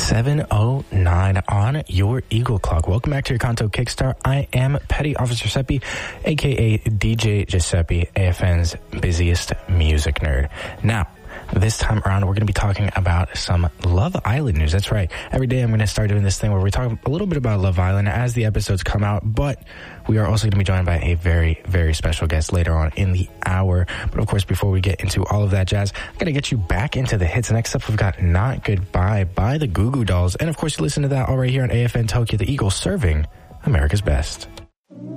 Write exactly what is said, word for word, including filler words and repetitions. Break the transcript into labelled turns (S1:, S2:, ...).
S1: seven oh nine on your Eagle Clock. Welcome back to your Kanto Kickstart. I am Petty Officer Seppi, a k a. D J Giuseppe, A F N's busiest music nerd. Now, this time around, we're going to be talking about some Love Island news. That's right. Every day I'm going to start doing this thing where we talk a little bit about Love Island as the episodes come out, but we are also going to be joined by a very, very special guest later on in the hour. But of course, before we get into all of that jazz, I got to get you back into the hits. Next up, we've got Not Goodbye by the Goo Goo Dolls. And of course, you listen to that all right here on A F N Tokyo, the Eagle serving America's best.